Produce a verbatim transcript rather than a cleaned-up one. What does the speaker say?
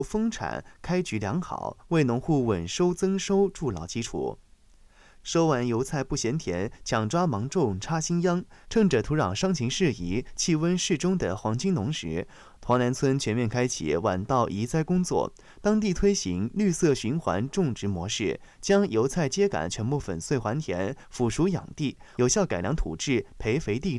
丰产，开局良好，为农户稳收增收筑牢基础。收完油菜不嫌甜，抢抓芒种插新秧。趁着土壤伤情适宜、气温适中的黄金农时，黄南村全面开启晚稻移栽工作。当地推行绿色循环种植模式，将油菜秸秆全部粉碎还田、腐熟养地，有效改良土质、培肥地